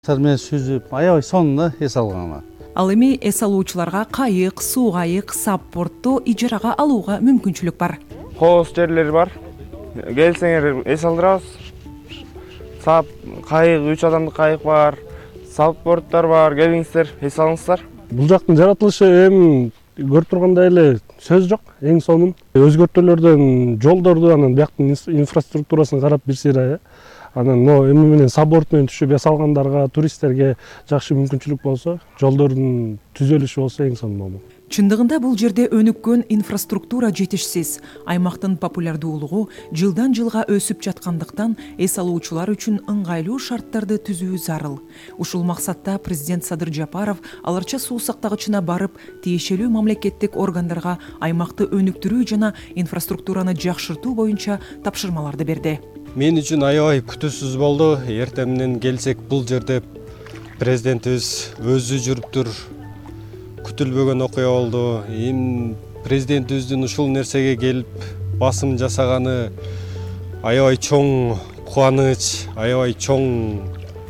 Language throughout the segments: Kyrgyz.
Мен сүзүп, аябай сонуна эс алган. Ал эми эс алуучуларга кайык, суу кайык, саппорту ижарага алууга мүмкүнчүлүк бар. Кооз жерлери бар. Келсеңер эс алдырабыз. Сап кайык, 3 адамдык кайык бар. Саппорттор бар. Келиңиздер, эс алыңыздар. Бул жактын жаратылышы эми көрүп тургандай эле сөз жок. Эң сонун өзгөртүүлөрдөн жолдорду, анан бияктын инфраструктурасын карап бир сыйра. Анан эми менен сабборд менен түшүп эс алгандарга, туристтерге жакшы мүмкүнчүлүк болсо, жолдордун түзөлүшү болсо эң сонун болмок. Чындыгында бул жерде өнүккөн инфраструктура жетишсиз. Аймактын популярдуулугу жылдан жылга өсүп жаткандыктан эс алуучулар үчүн ыңгайлуу шарттарды түзүү зарыл. Ушул максатта президент Садыр Жапаров аларча суу сактагычына барып, тиешелүү мамлекеттик органдарга аймакты өнүктүрүү жана инфраструктураны жакшыртуу боюнча тапшырмаларды берди. Мен үчүн аябай күтүүсүз болду. Эртеминен келсек бул жерде президентибиз өзү жүрүптүр. Күтүлбөгөн окуя болду. Эми президентибиздин ушул нерсеге келип басым жасаганы аябай чоң кубаныч, аябай чоң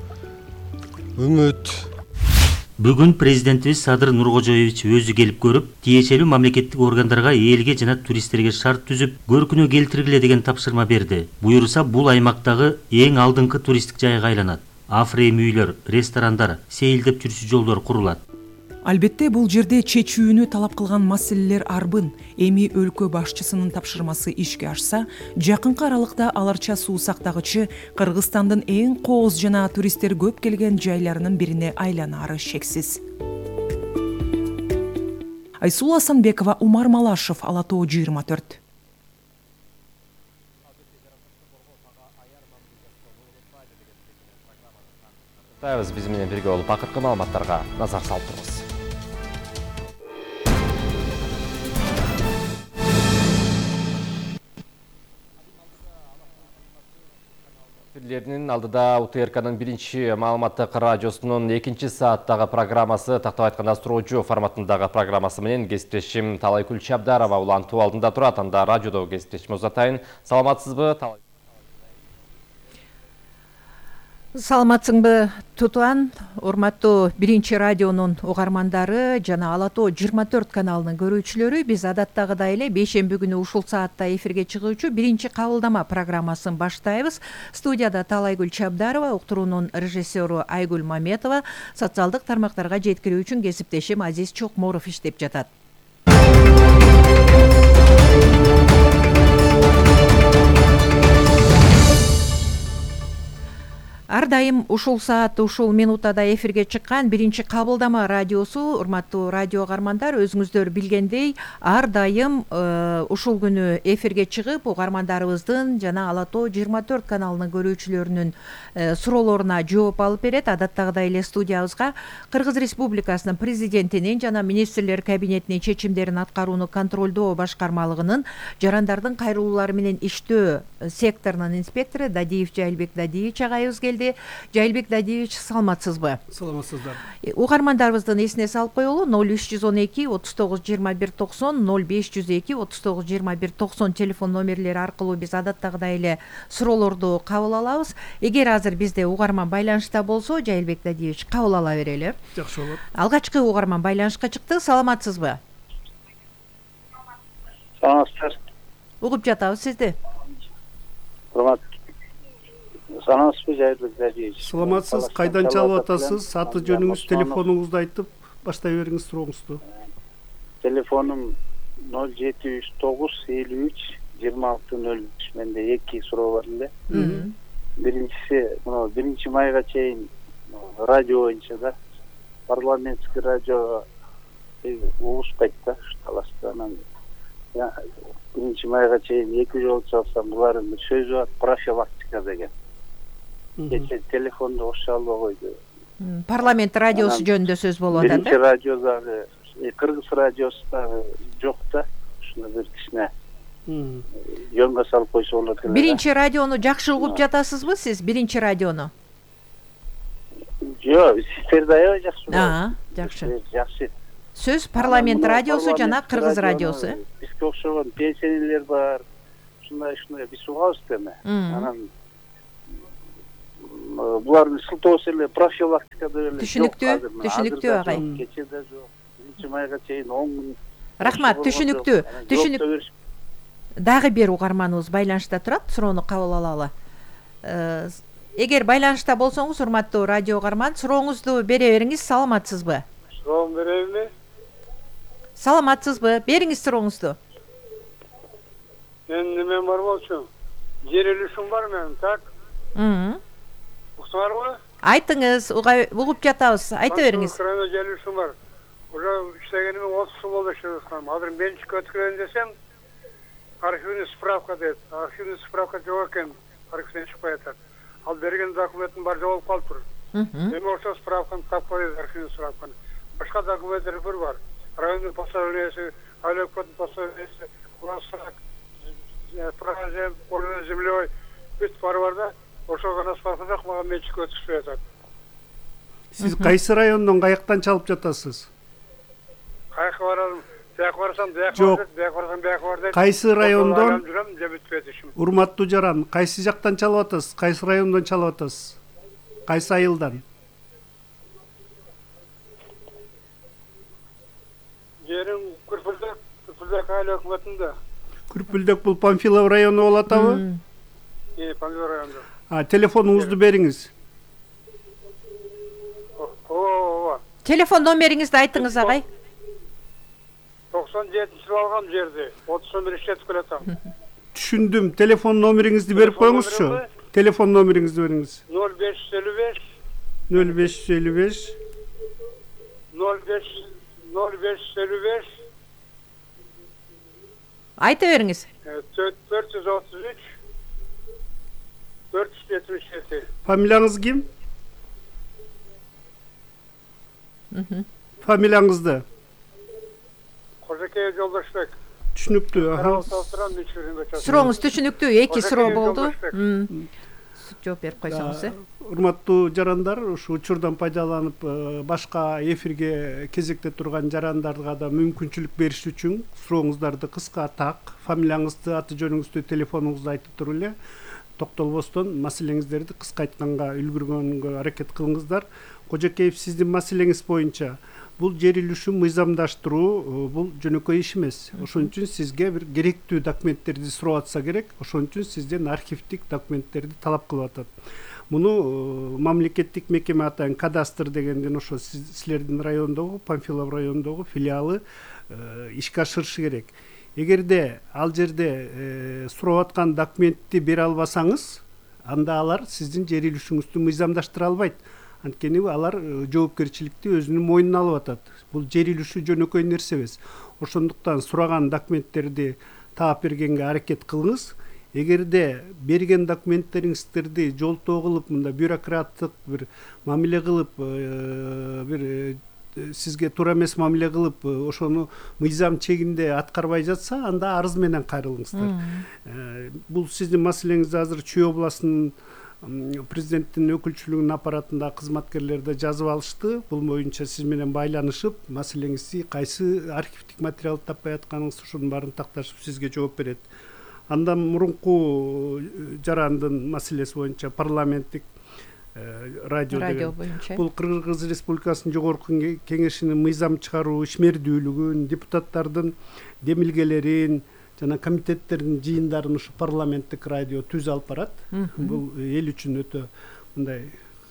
үмүт. Бүгүн президентибиз Садыр Нуркожоевич өзү келип көрүп, тиешелүү мамлекеттик органдарга, элге жана туристтерге шарт түзүп, көркүнө келтиргиле деген тапшырма берди. Буюрса, бул аймактагы эң алдыңкы туристтик жайга айланат. Афрем үйлөр, ресторандар, сейилдеп жүрчү жолдор курулат. Албетте бул жерде чечүүнү талап кылган маселелер арбын. Эми өлкө башчысынын тапшырмасы ишке ашса, жакынкы аралыкта аларча суу сактагычы Кыргызстандын эң кооз жана туристтер көп келген жайларынын бирине айланары шексиз. Айсулу Асанбекова, Умар Малашев, Ала Тоо 24. Биз менен бирге болуп акыркы маалыматтарга назар салып турабыз. Эфирлеринин алдыда УТРКнын биринчи маалыматтык радиосунун 2-сааттагы программасы, тактап айтканда суроочу форматындагы программасы менен кесиптешим Талайгүл Чабдарова улантуу алдында турат. Анда радиодо кесиптешим Озатайын. Саламатсызбы? Саламатсыңбы, Тутуан? Урматтуу биринчи радионун угармандары жана Ала Тоо 24 каналынын көрүүчүлөрү, биз адаттагыдай эле бейшемби күнү ушул саатта эфирге чыгуучу биринчи кабылдама программасын баштайбыз. Студияда Талайгүл Чабдарова, уктуруунун режиссеру Айгүл Маметова, социалдык тармактарга жеткирүү үчүн кесиптешим Азиз Чокморов иштеп жатат. Ар дайым ушул саат, ушул минутада эфирге чыккан биринчи кабылдама радиосу, урматтуу радио угармандар, өзүңүздөр билгендей, ар дайым ушул күнү эфирге чыгып, угармандарыбыздын жана Ала Тоо 24 каналынын көрүүчүлөрүнүн суроолоруна жооп алып берет. Адаттагыдай эле студиябызга Кыргыз Республикасынын президентинин жана министрлер кабинетинин чечимдерин аткарууну контролдоо башкармалыгынын жарандардын кайрылуулары менен иштөө секторунун инспектору Дадиев Жайылбек Дадиевич агайыбыз келди. Жайылбек Дадиевич, саламатсызбы? Саламатсыздар. Угармандарыбыздын эсине салып коелу: 0312 39 21 90, 0502 39 21 90 телефон номерлери аркылуу биз адаттагыдай эле суроолорду кабыл алабыз. Эгер азыр бизде угарман байланышта болсо, Жайылбек Дадиевич, кабыл ала берели. Жакшы болот. Алгачкы угарман байланышка чыкты. Саламатсызбы? Саламатсыздар. Угуп жатабыз сизди. Саламатсызбы, Жайылбек Дадиевич? Саламатсыз, кайдан чалып атасыз? Аты жөнүңүз, телефонуңузду айтып баштай бериңиз сурооңузду. Телефонум 079 53 26 05. Менде 2 суроо бар эле. Биринчиси, мына 1-майга чейин радио боюнча да, парламенттик радио угушпайт да, талашта. Анан 1-майга чейин 2 жолу чалсам, булардын бир сөзү бар, профилактика деген. Телефонду кошо албай койду. Парламент радиосу жөнүндө сөз болуп атат. Биринчи радио дагы, Кыргыз радиосу дагы жок да. Ушуну бир кичине жөнгө салып койсо болот эле. Биринчи радиону жакшы угуп жатасызбы сиз? Биринчи радиону? Жок, сиздерди аябай жакшы угат. Жакшы. Жакшы. Сөз парламент радиосу жана Кыргыз радиосу. Бизге окшогон пенсионерлер бар. Ушундай биз угабыз деме. Анан булардын сылтоосу эле профилактика деп эле түшүнүктүү агай. Кечеде жок. 1-майга чейин 10 күн. Рахмат, түшүнүктүү. Дагы бир угарманыбыз байланышта турат, суроону кабыл алалы. Эгер байланышта болсоңуз, урматтуу радио угарман, сурооңузду бере бериңиз. Саламатсызбы? Суроом берейинби? Саламатсызбы? Бериңиз сурооңузду. Мен неме бар болчу? Жер үлүшүм бар менин, так? Уктуңарбы? Айтыңыз, угуп жатабыз. Айта бериңиз. Украина жер үлүшүм бар. Уже иштегениме 30 жыл болду иштеп. Азыр менчикке өткөрөйүн десем, архивный справка дейт. Архивный справка жок экен, архивден чыкпай атат. Ал берген документим бар жоголуп калыптыр. Эми ошо справканы таппай, архивный справканы. Башка документтер бир бар. Райондун постановленияси, Айлекпоттун постановленияси, Уралсак, Прохождение органы землей, бүт бар да. Ошо гана справка жок, мага менчикке өткөзүп атат. Сиз кайсы райондон каяктан чалып жатасыз? Каяка барам, бияка барсам, Жок. бияка барсам, бияка бар дейт. Кайсы райондон? Жүрөм, же бүтпөйт ишим. Урматтуу жаран, кайсы жактан чалып атасыз? Кайсы райондон чалып атасыз? Кайсы айылдан? Жерим Күрпүлдөк айыл өкмөтүндө. Күрпүлдөк бул Памфилов району болуп атабы? Памфилов району. Телефонуңузду бериңиз. Телефон номериңизди айтыңыз, агай. 97-жылы алгам жерди. 31 иштетип келатам. Түшүндүм. Телефон номериңизди берип коюңузчу. Телефон номериңизди бериңиз. 0555 0555 0555 Айта бериңиз. 433 477. Фамилияңыз ким? Фамилияңызды. Кожакеев Жолдошбек. Түшүнүктүү. Сурооңуз түшүнүктүү, 2 суроо болду. Жооп берип койсоңуз. Урматтуу жарандар, ушу учурдан пайдаланып башка эфирге кезекте турган жарандарга да мүмкүнчүлүк бериш үчүн сурооңуздарды кыска, так, фамилияңызды, аты жөнүңүздү, телефонуңузду айтып туруп эле токтолбостон маселеңиздерди кыска айтканга үлгүргөнгө аракет кылыңыздар. Кожакеев, сиздин маселеңиз боюнча бул жер үлүшүн мыйзамдаштыруу бул жөнөкөй иш эмес. Ошон үчүн сизге бир керектүү документтерди сурап атса керек. Ошон үчүн сизден архивдик документтерди талап кылып атат. Муну мамлекеттик мекеме атайын кадастр дегенден ошо силердин райондогу, Памфилов районундогу филиалы ишке ашырышы керек. Эгерде ал жерде сурап аткан документти бере албасаңыз, анда алар сиздин жер үлүшүңүздү мыйзамдаштыра албайт. Анткени алар жоопкерчиликти өзүнүн мойнуна алып атат. Бул жер үлүшү жөнөкөй нерсе эмес. Ошондуктан сураган документтерди таап бергенге аракет кылыңыз. Эгерде берген документтериңиздерди жолтоо кылып, мында бюрократтык бир мамиле кылып, бир сизге туура эмес мамиле кылып, ошону мыйзам чегинде аткарбай жатса, анда арыз менен кайрылыңыздар. Бул сиздин маселеңизди азыр Чүй областынын президенттин өкүлчүлүгүнүн аппаратында кызматкерлерди жазып алышты. Бул боюнча сиз менен байланышып, маселеңизди кайсы архивдик материалды таппай атканыңыз ошонун баарын такташып сизге жооп берет. Андан мурунку жарандын маселеси боюнча парламенттик радио боюнча. Бул Кыргыз Республикасынын жогорку кеңешинин мыйзам чыгаруу ишмердүүлүгүн, депутаттардын демилгелерин жана комитеттердин жыйындарын ушу парламенттик радио түз алып барат. Бул эл үчүн өтө мындай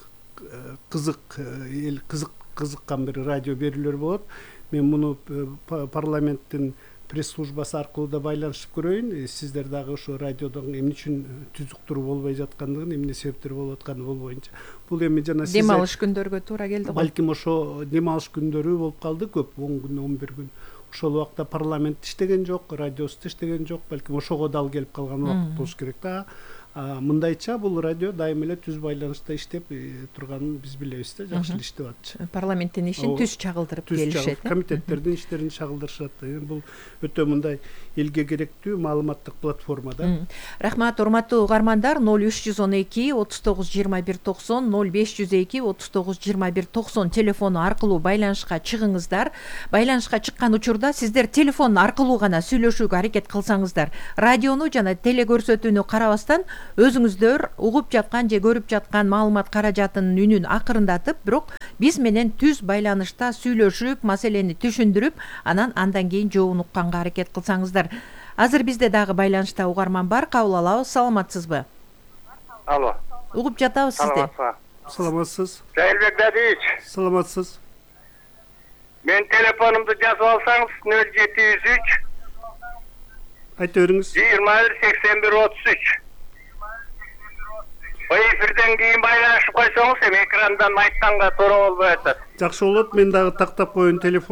кызыккан бир радио берүүлөр болот. Мен муну парламенттин пресс-службасы аркылуу да байланышып көрөйүн. Сиздер дагы ошо радиодон эмне үчүн түзүктүрүү болбой жаткандыгын, эмне себептер болуп атканы бул боюнча. Бул эми жана сиз дем алыш күндөргө туура келди го. Балким ошо дем алыш күндөрү болуп калды көп, 10 күн, 11 күн. Ошол убакта парламент иштеген жок, радиосу иштеген жок, балким ошого дал келип калган убакыт болуш керек да. Мындайча бул радио дайым эле түз байланышта иштеп турганын биз билебиз да, жакшы эле иштеп атчы. Парламенттин ишин түз чагылдырып келишет. Комитеттердин иштерин чагылдырышат. Бул өтө мындай элге керектүү маалыматтык платформа да. Рахмат, урматтуу угармандар, 0312 39 21 90, 0502 39 21 90 телефону аркылуу байланышка чыгыңыздар. Байланышка чыккан учурда сиздер телефон аркылуу гана сүйлөшүүгө аракет кылсаңыздар, радиону жана теле көрсөтүүнү карабастан өзүңүздөр угуп жаткан же көрүп жаткан маалымат каражатынын үнүн акырындатып, бирок биз менен түз байланышта сүйлөшүп, маселени түшүндүрүп, андан кийин жообун укканга аракет кылсаңыздар. Азыр бизде дагы байланышта угарман бар, кабыл алабыз. Саламатсызбы? Алло. Угуп жатабыз сизди. Саламатсыз. Жайылбек Дадиевич, Саламатсыз. мен телефонумду жазып алсаңыз 0703 Айта бериңиз. 21 81 33. Эфирден кийин байланышып койсоңуз эми экрандан айтканга туура болбой атат. Жакшы болот. Мен дагы тактап коеюн телефон.